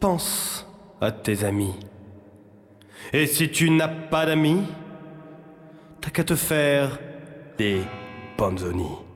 pense à tes amis. Et si tu n'as pas d'amis, t'as qu'à te faire des panzonis.